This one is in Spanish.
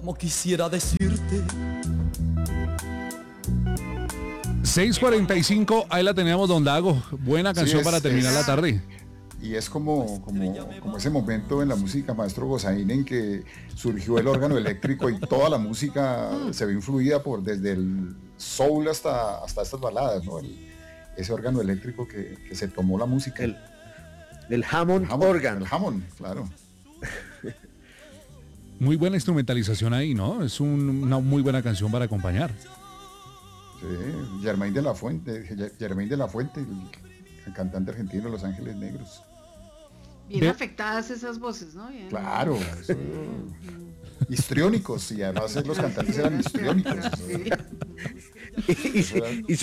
como quisiera decirte. 6:45, ahí la teníamos, don Dago. Buena canción para terminar la tarde. Y es como ese momento en la música, maestro Gozaín, en que surgió el órgano eléctrico y toda la música se ve influida desde el soul hasta estas baladas, ¿no? Ese órgano eléctrico que se tomó la música. El Hammond organ. El Hammond, claro. Muy buena instrumentalización ahí, ¿no? Es una muy buena canción para acompañar. Sí, Germain de la Fuente, el cantante argentino de Los Ángeles Negros. Bien afectadas esas voces, ¿no? Bien. Claro, histriónicos, y además los cantantes eran histriónicos. Sí. Y